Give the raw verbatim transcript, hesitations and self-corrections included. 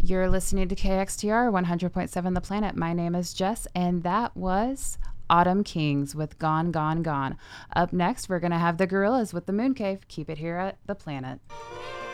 You're listening to K X T R one hundred point seven The Planet. My name is Jess, and that was Autumn Kings with Gone, Gone, Gone. Up next, we're going to have the Gorillas with The Moon Cave. Keep it here at The Planet.